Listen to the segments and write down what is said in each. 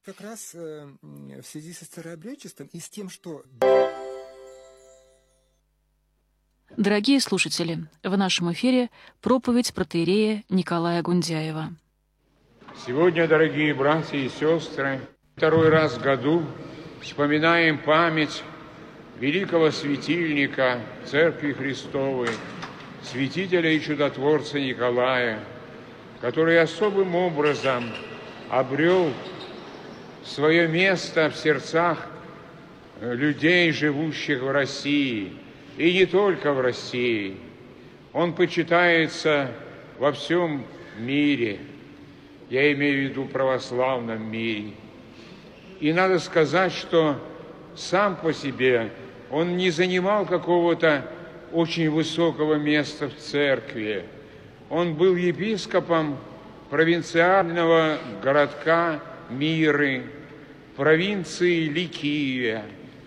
как раз в связи со старообрядчеством и с тем, что... Дорогие слушатели, в нашем эфире проповедь протоиерея Николая Гундяева. Сегодня, дорогие братья и сестры, второй раз в году вспоминаем память великого светильника Церкви Христовой, святителя и чудотворца Николая, который особым образом обрел свое место в сердцах людей, живущих в России, и не только в России. Он почитается во всем мире, я имею в виду православном мире. И надо сказать, что сам по себе он не занимал какого-то очень высокого места в церкви. Он был епископом провинциального городка Миры, провинции Ликия.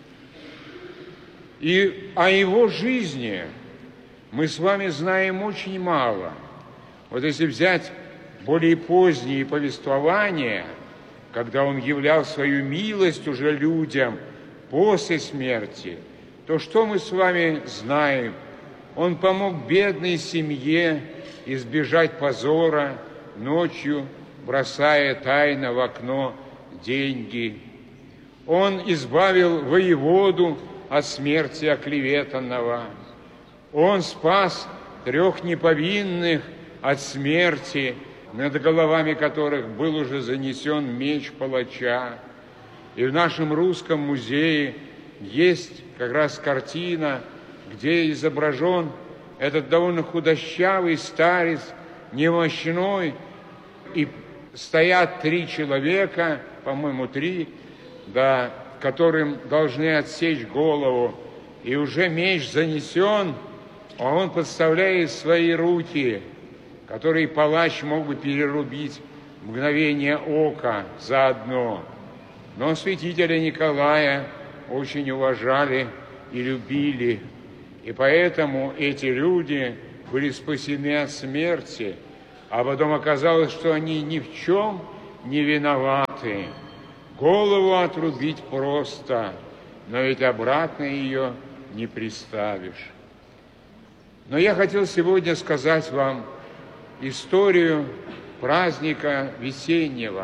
И о его жизни мы с вами знаем очень мало. Вот если взять более поздние повествования, когда он являл свою милость уже людям после смерти, то что мы с вами знаем? Он помог бедной семье избежать позора, ночью бросая тайно в окно деньги. Он избавил воеводу от смерти оклеветанного. Он спас 3 неповинных от смерти, над головами которых был уже занесен меч палача. И в нашем русском музее есть как раз картина, где изображен этот довольно худощавый старец, немощной, и стоят 3 человека, по-моему, 3, да, которым должны отсечь голову, и уже меч занесен, а он подставляет свои руки, которые палач мог бы перерубить в мгновение ока заодно. Но святителя Николая очень уважали и любили, и поэтому эти люди были спасены от смерти, а потом оказалось, что они ни в чем не виноваты. Голову отрубить просто, но ведь обратно ее не приставишь. Но я хотел сегодня сказать вам историю праздника весеннего,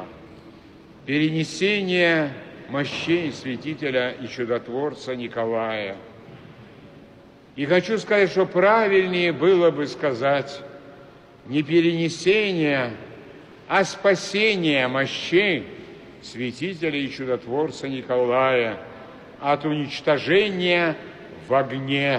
перенесения мощей святителя и чудотворца Николая. И хочу сказать, что правильнее было бы сказать не перенесение, а спасение мощей святителя и чудотворца Николая от уничтожения в огне.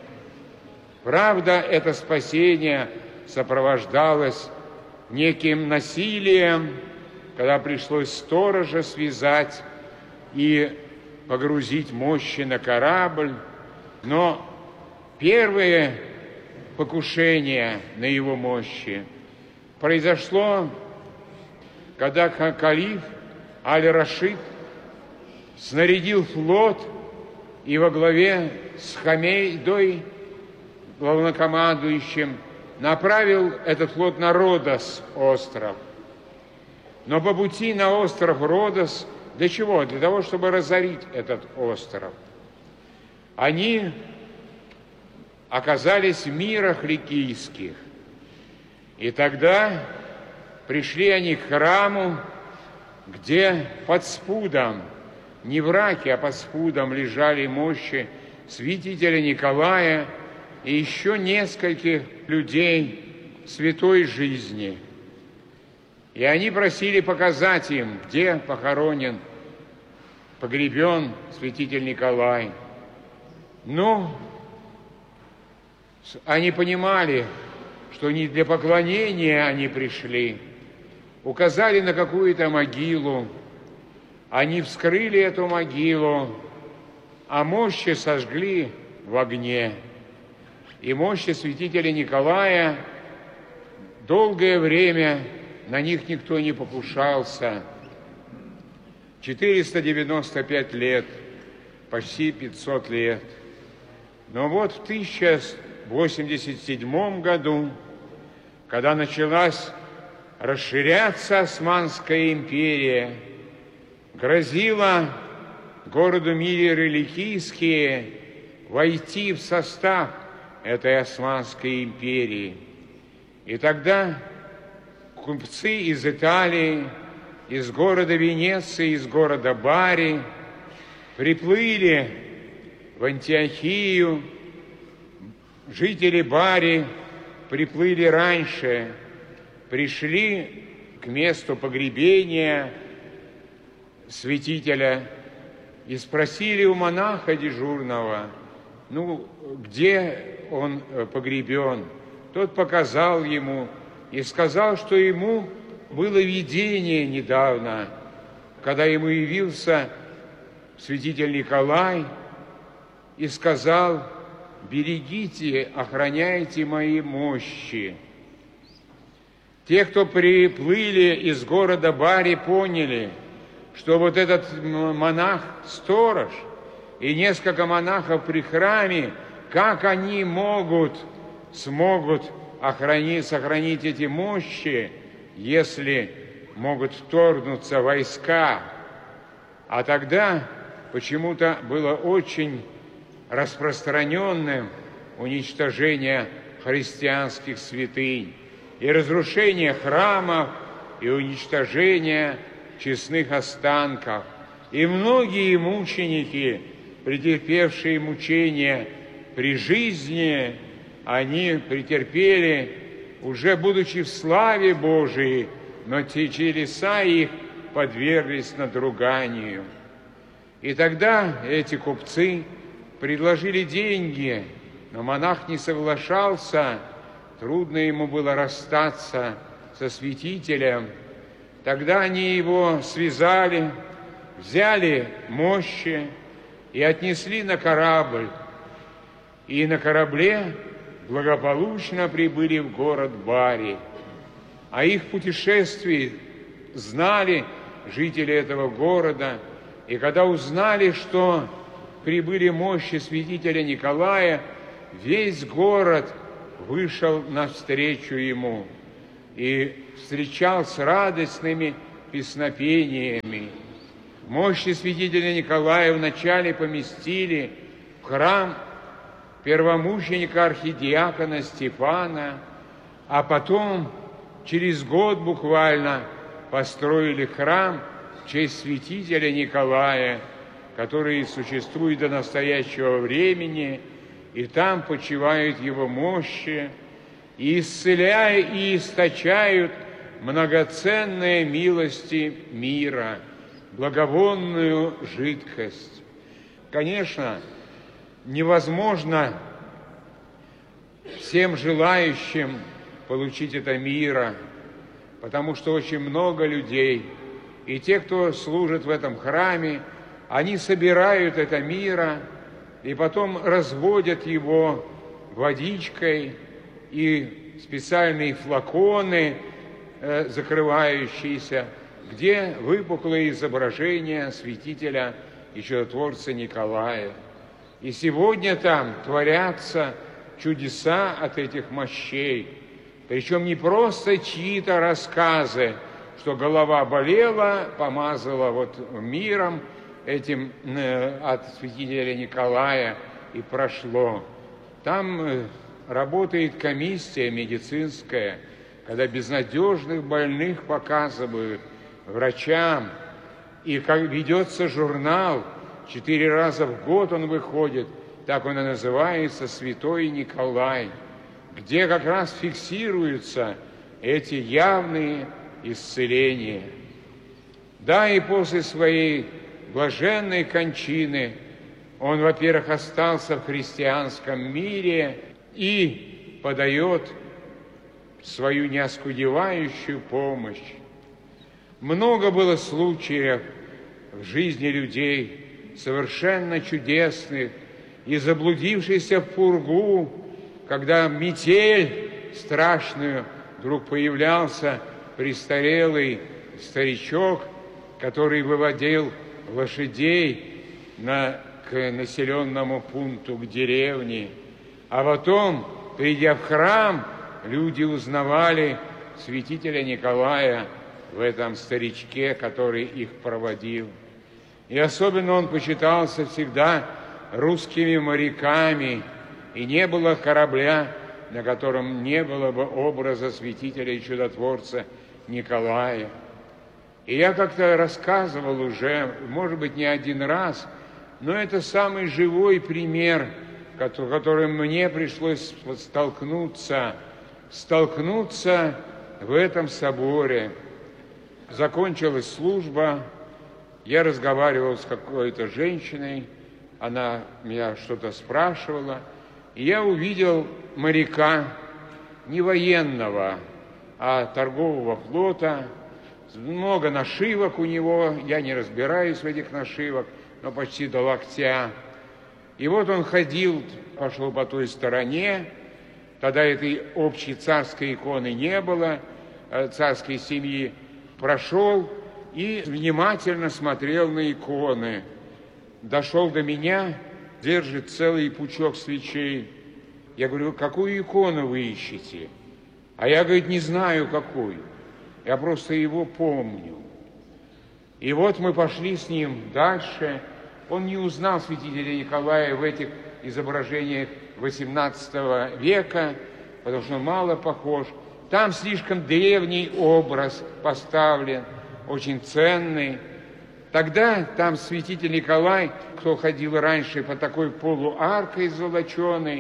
Правда, это спасение сопровождалось неким насилием, когда пришлось сторожа связать и погрузить мощи на корабль, но первое покушение на его мощи произошло, когда калиф Аль-Рашид снарядил флот и во главе с Хамейдой, главнокомандующим, направил этот флот на Родос остров. Но по пути на остров Родос, для чего? Для того, чтобы разорить этот остров. Они оказались в мирах ликийских. И тогда пришли они к храму, где под спудом, не в раке, а под спудом лежали мощи святителя Николая и еще нескольких людей святой жизни. И они просили показать им, где похоронен, погребен святитель Николай. Но они понимали, что не для поклонения они пришли. Указали на какую-то могилу. Они вскрыли эту могилу, а мощи сожгли в огне. И мощи святителя Николая долгое время на них никто не покушался. 495 лет, почти 500 лет. Но вот в 1087 году, когда началась расширяться Османская империя, грозило городу Миры-Ликийские войти в состав этой Османской империи. И тогда купцы из Италии, из города Венеции, из города Бари приплыли в Антиохию. Жители Бари приплыли раньше, пришли к месту погребения святителя и спросили у монаха дежурного, где он погребен. Тот показал ему и сказал, что ему было видение недавно, когда ему явился святитель Николай и сказал: берегите, охраняйте мои мощи. Те, кто приплыли из города Бари, поняли, что вот этот монах-сторож и несколько монахов при храме, как они смогут сохранить эти мощи, если могут вторгнуться войска. А тогда почему-то было очень распространенным уничтожение христианских святынь и разрушение храмов, и уничтожение честных останков. И многие мученики, претерпевшие мучения при жизни, они претерпели, уже будучи в славе Божией, но те телеса их подверглись надруганию. И тогда эти купцы предложили деньги, но монах не соглашался, трудно ему было расстаться со святителем. Тогда они его связали, взяли мощи и отнесли на корабль. И на корабле благополучно прибыли в город Бари. О их путешествии знали жители этого города, и когда узнали, что прибыли мощи святителя Николая, весь город вышел навстречу ему и встречал с радостными песнопениями. Мощи святителя Николая вначале поместили в храм первомученика архидиакона Стефана, а потом, через год буквально, построили храм в честь святителя Николая, который существует до настоящего времени, и там почивают его мощи, и исцеляя и источают многоценные милости мира, благовонную жидкость. Конечно, невозможно всем желающим получить это мира, потому что очень много людей, и те, кто служит в этом храме, они собирают это мира и потом разводят его водичкой, и специальные флаконы, закрывающиеся, где выпуклые изображения святителя и чудотворца Николая. И сегодня там творятся чудеса от этих мощей. Причем не просто чьи-то рассказы, что голова болела, помазала вот миром этим от святителя Николая и прошло. Там работает комиссия медицинская, когда безнадежных больных показывают врачам, и как ведется журнал, 4 раза в год он выходит, так он и называется «Святой Николай», где как раз фиксируются эти явные исцеления. Да, и после своей блаженной кончины он, во-первых, остался в христианском мире и подает свою неоскудевающую помощь. Много было случаев в жизни людей, совершенно чудесных, и заблудившийся в пургу, когда метель страшную, вдруг появлялся престарелый старичок, который выводил лошадей к населенному пункту, к деревне. А потом, придя в храм, люди узнавали святителя Николая в этом старичке, который их проводил. И особенно он почитался всегда русскими моряками, и не было корабля, на котором не было бы образа святителя и чудотворца Николая. И я как-то рассказывал уже, может быть, не один раз, но это самый живой пример, которым мне пришлось столкнуться в этом соборе. Закончилась служба, я разговаривал с какой-то женщиной, она меня что-то спрашивала, и я увидел моряка, не военного, а торгового флота, много нашивок у него, я не разбираюсь в этих нашивок, но почти до локтя. И вот он ходил, пошел по той стороне, тогда этой общей царской иконы не было, царской семьи, прошел и внимательно смотрел на иконы. Дошел до меня, держит целый пучок свечей. Я говорю, какую икону вы ищете? А я, говорит, не знаю, какую. Я просто его помню. И вот мы пошли с ним дальше. Он не узнал святителя Николая в этих изображениях XVIII века, потому что он мало похож. Там слишком древний образ поставлен, очень ценный. Тогда там святитель Николай, кто ходил раньше по такой полуаркой золоченой,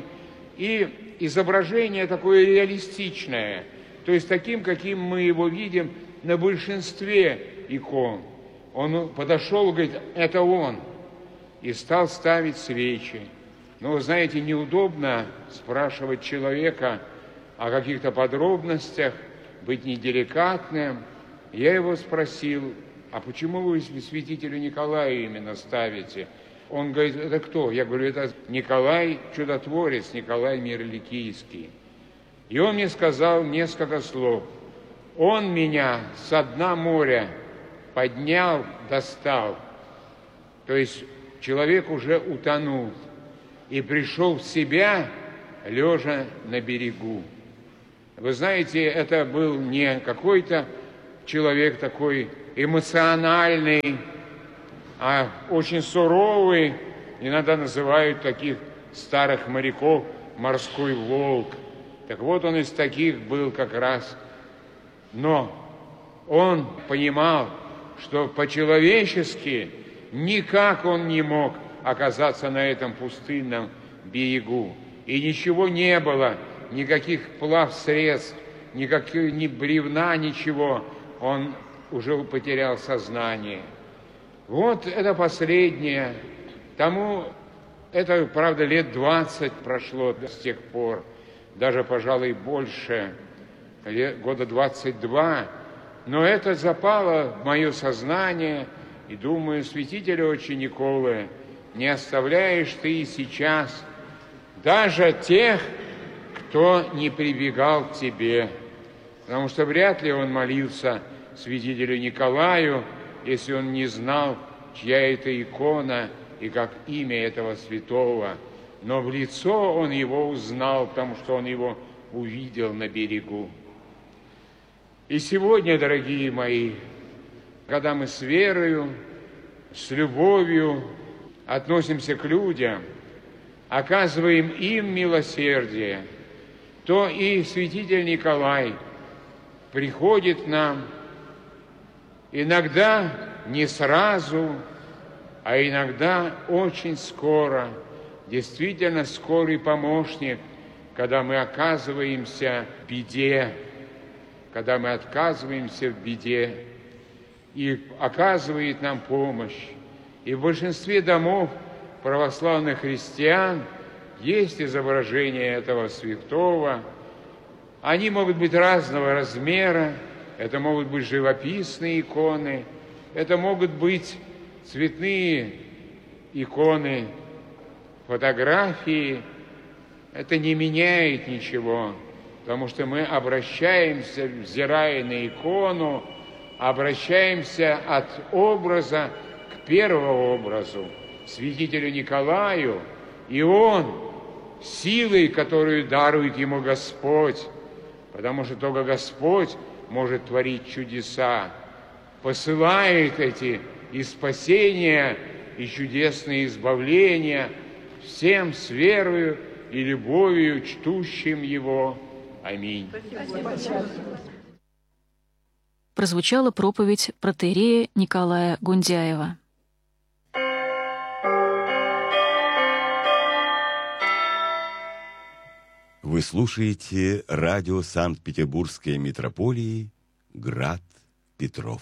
и изображение такое реалистичное, то есть таким, каким мы его видим на большинстве икон. Он подошел и говорит, это он, и стал ставить свечи. Но, вы знаете, неудобно спрашивать человека о каких-то подробностях, быть неделикатным. Я его спросил, а почему вы святителю Николаю именно ставите? Он говорит, это кто? Я говорю, это Николай Чудотворец, Николай Мирликийский. И он мне сказал несколько слов. Он меня со дна моря поднял, достал. То есть человек уже утонул и пришел в себя, лежа на берегу. Вы знаете, это был не какой-то человек такой эмоциональный, а очень суровый, иногда называют таких старых моряков морской волк. Так вот, он из таких был как раз. Но он понимал, что по-человечески никак он не мог оказаться на этом пустынном берегу. И ничего не было, никаких плавсредств, ни бревна, ничего. Он уже потерял сознание. Вот это последнее. Это, правда, лет 20 прошло с тех пор, даже, пожалуй, больше, года 22. Но это запало в мое сознание, и думаю, святителя отче Николы, не оставляешь ты и сейчас даже тех, кто не прибегал к тебе. Потому что вряд ли он молился святителю Николаю, если он не знал, чья это икона и как имя этого святого. Но в лицо он его узнал, потому что он его увидел на берегу. И сегодня, дорогие мои, когда мы с верою, с любовью относимся к людям, оказываем им милосердие, то и святитель Николай приходит к нам иногда не сразу, а иногда очень скоро, действительно скорый помощник, когда мы оказываемся в беде, и оказывает нам помощь. И в большинстве домов православных христиан есть изображение этого святого. Они могут быть разного размера, это могут быть живописные иконы, это могут быть цветные иконы, фотографии. Это не меняет ничего, потому что мы обращаемся, взирая на икону, обращаемся от образа к первому образу, святителю Николаю, и он силой, которую дарует ему Господь, потому что только Господь может творить чудеса, посылает эти и спасения, и чудесное избавление всем с верою и любовью чтущим Его. Аминь. Прозвучала проповедь протоиерея Николая Гундяева. Вы слушаете радио Санкт-Петербургской митрополии «Град Петров».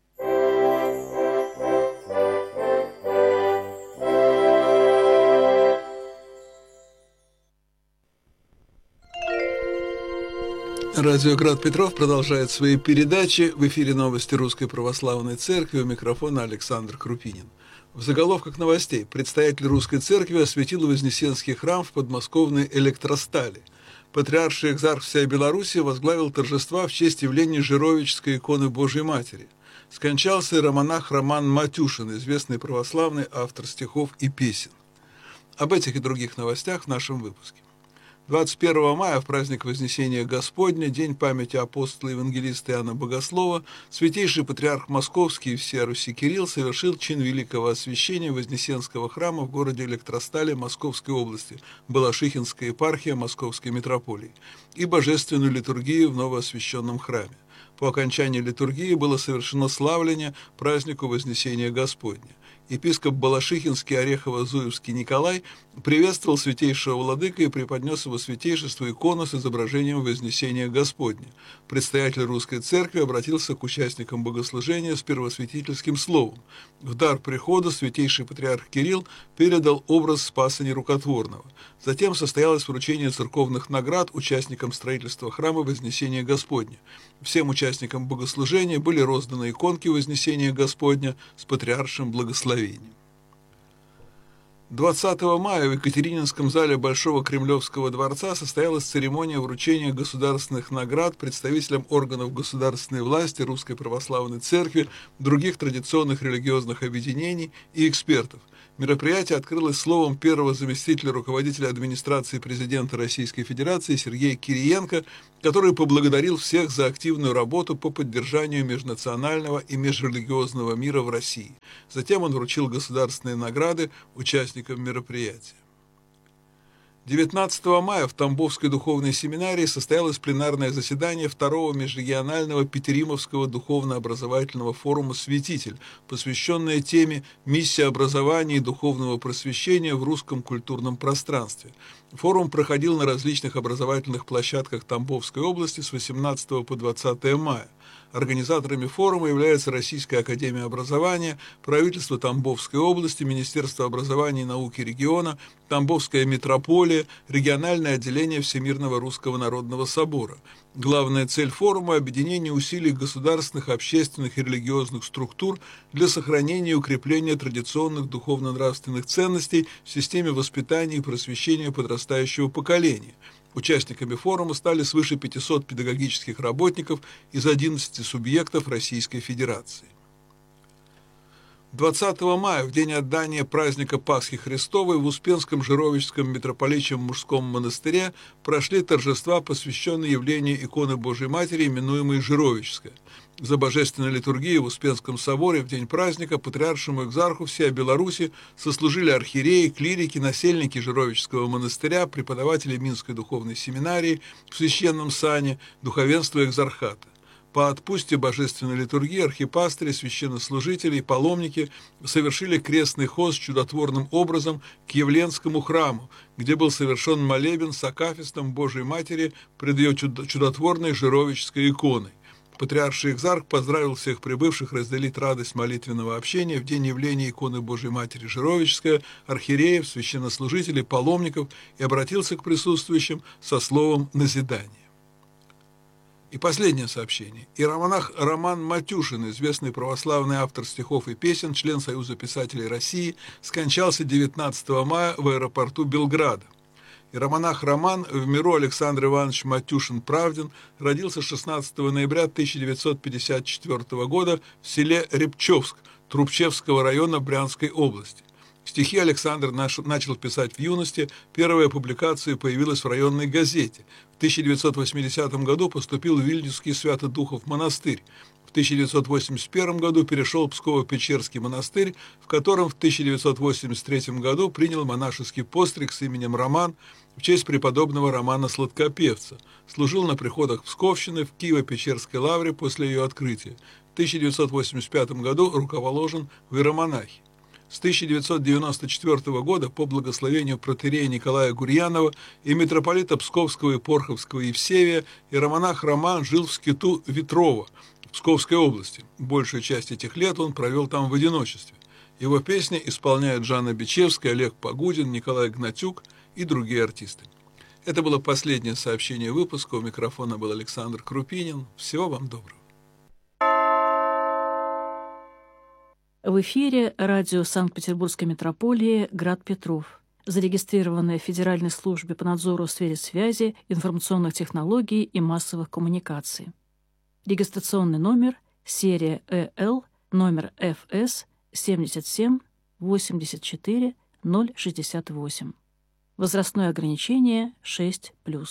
Радио «Град Петров» продолжает свои передачи. В эфире новости Русской Православной Церкви. У микрофона Александр Крупинин. В заголовках новостей. Предстоятель Русской Церкви осветил Вознесенский храм в подмосковной Электростали. Патриарший экзарх всей Беларуси возглавил торжества в честь явления Жировической иконы Божьей Матери. Скончался иеромонах Роман Матюшин, известный православный автор стихов и песен. Об этих и других новостях в нашем выпуске. 21 мая, в праздник Вознесения Господня, день памяти апостола и евангелиста Иоанна Богослова, святейший патриарх Московский и всея Руси Кирилл совершил чин великого освящения Вознесенского храма в городе Электростале Московской области, Балашихинская епархия Московской митрополии, и божественную литургию в новоосвященном храме. По окончании литургии было совершено славление празднику Вознесения Господня. Епископ Балашихинский Орехово-Зуевский Николай приветствовал святейшего владыка и преподнес его святейшеству икону с изображением Вознесения Господня. Предстоятель Русской Церкви обратился к участникам богослужения с первосвятительским словом. В дар прихода святейший патриарх Кирилл передал образ Спаса Нерукотворного. Затем состоялось вручение церковных наград участникам строительства храма Вознесения Господня. Всем участникам богослужения были розданы иконки Вознесения Господня с патриаршим благословением. 20 мая в Екатерининском зале Большого Кремлевского дворца состоялась церемония вручения государственных наград представителям органов государственной власти, Русской Православной Церкви, других традиционных религиозных объединений и экспертов. Мероприятие открылось словом первого заместителя руководителя администрации президента Российской Федерации Сергея Кириенко, который поблагодарил всех за активную работу по поддержанию межнационального и межрелигиозного мира в России. Затем он вручил государственные награды участникам мероприятия. 19 мая в Тамбовской духовной семинарии состоялось пленарное заседание второго межрегионального Петеримовского духовно-образовательного форума «Святитель», посвященное теме «Миссия образования и духовного просвещения в русском культурном пространстве». Форум проходил на различных образовательных площадках Тамбовской области с 18 по 20 мая. Организаторами форума являются Российская академия образования, правительство Тамбовской области, Министерство образования и науки региона, Тамбовская митрополия, региональное отделение Всемирного Русского Народного Собора. Главная цель форума – объединение усилий государственных, общественных и религиозных структур для сохранения и укрепления традиционных духовно-нравственных ценностей в системе воспитания и просвещения подрастающего поколения. Участниками форума стали свыше 500 педагогических работников из 11 субъектов Российской Федерации. 20 мая, в день отдания праздника Пасхи Христовой, в Успенском Жировическом митрополичьем мужском монастыре прошли торжества, посвященные явлению иконы Божьей Матери, именуемой Жировическая. За божественной литургией в Успенском соборе в день праздника патриаршему экзарху всей Беларуси сослужили архиереи, клирики, насельники Жировического монастыря, преподаватели Минской духовной семинарии в священном сане, духовенство экзархата. По отпусте божественной литургии архипастыри, священнослужители и паломники совершили крестный ход с чудотворным образом к Явленскому храму, где был совершен молебен с акафистом Божией Матери пред ее чудотворной Жировической иконой. Патриарший экзарх поздравил всех прибывших разделить радость молитвенного общения в день явления иконы Божией Матери Жировическая, архиереев, священнослужителей, паломников и обратился к присутствующим со словом назидания. И последнее сообщение. Иеромонах Роман Матюшин, известный православный автор стихов и песен, член Союза писателей России, скончался 19 мая в аэропорту Белграда. Иеромонах Роман, в миру Александр Иванович Матюшин-Правдин, родился 16 ноября 1954 года в селе Рябчевск Трубчевского района Брянской области. Стихи Александр начал писать в юности, первая публикация появилась в районной газете. В 1980 году поступил в Вильнюсский Свято-Духов монастырь. В 1981 году перешел в Псково-Печерский монастырь, в котором в 1983 году принял монашеский постриг с именем Роман в честь преподобного Романа Сладкопевца. Служил на приходах Псковщины в Киево-Печерской лавре после ее открытия. В 1985 году руковоложен в иеромонахи. С 1994 года по благословению протоиерея Николая Гурьянова и митрополита Псковского и Порховского Евсевия иеромонах Роман жил в скиту Ветрово в Псковской области. Большую часть этих лет он провел там в одиночестве. Его песни исполняют Жанна Бичевская, Олег Погудин, Николай Гнатюк и другие артисты. Это было последнее сообщение выпуска. У микрофона был Александр Крупинин. Всего вам доброго. В эфире радио Санкт-Петербургской метрополии «Град Петров», зарегистрированное в Федеральной службе по надзору в сфере связи, информационных технологий и массовых коммуникаций. Регистрационный номер, серия ЭЛ, номер ФС 77 84 068. Возрастное ограничение 6+.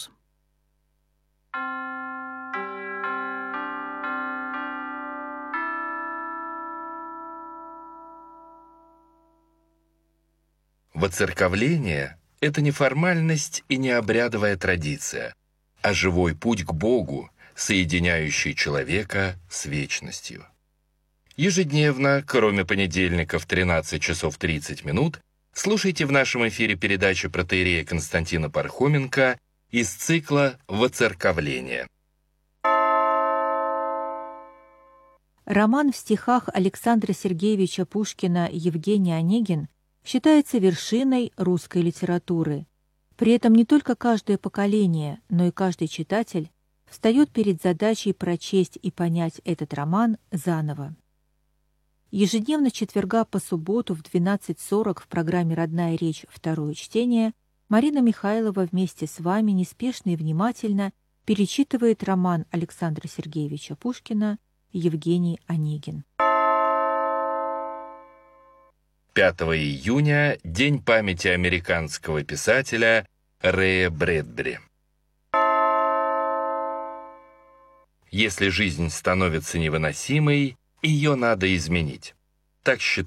Воцерковление – это не формальность и не обрядовая традиция, а живой путь к Богу, соединяющий человека с вечностью. Ежедневно, кроме понедельника в 13 часов 30 минут, слушайте в нашем эфире передачу протоиерея Константина Пархоменко из цикла «Воцерковление». Роман в стихах Александра Сергеевича Пушкина «Евгений Онегин» считается вершиной русской литературы. При этом не только каждое поколение, но и каждый читатель встает перед задачей прочесть и понять этот роман заново. Ежедневно с четверга по субботу в 12:40 в программе «Родная речь. Второе чтение» Марина Михайлова вместе с вами неспешно и внимательно перечитывает роман Александра Сергеевича Пушкина «Евгений Онегин». 5 июня – День памяти американского писателя Рэя Брэдбери. Если жизнь становится невыносимой, ее надо изменить. Так считает